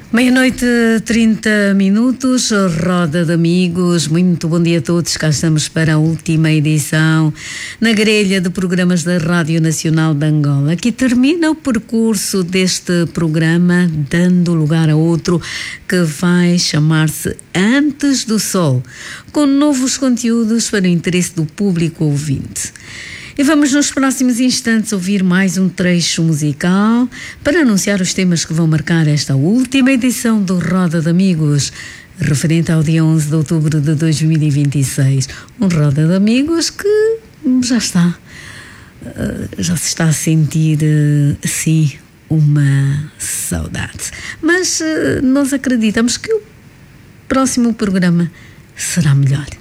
Meia-noite, 30 minutos, roda de amigos, muito bom dia a todos, cá estamos para a última edição na grelha de programas da Rádio Nacional de Angola. Aqui termina o percurso deste programa, dando lugar a outro que vai chamar-se Antes do Sol, com novos conteúdos para o interesse do público ouvinte. E vamos nos próximos instantes ouvir mais um trecho musical para anunciar os temas que vão marcar esta última edição do Roda de Amigos, referente ao dia 11 de outubro de 2026. Um Roda de Amigos que já se está a sentir, sim, uma saudade. Mas nós acreditamos que o próximo programa será melhor.